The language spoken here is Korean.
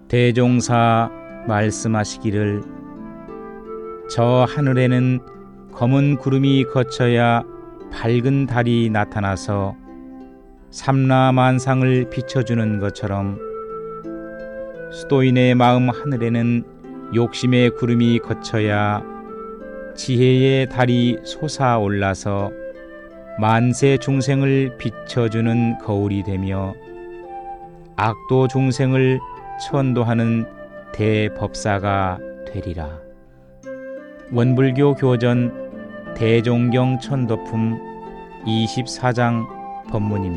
대종사 말씀하시기를 저 하늘에는 검은 구름이 거쳐야 밝은 달이 나타나서 삼라만상을 비춰주는 것처럼 수도인의 마음 하늘에는 욕심의 구름이 거쳐야 지혜의 달이 솟아올라서 만세 중생을 비춰주는 거울이 되며 악도 중생을 천도하는 대법사가 되리라. 원불교 교전 대종경 천도품 24장 법문입니다.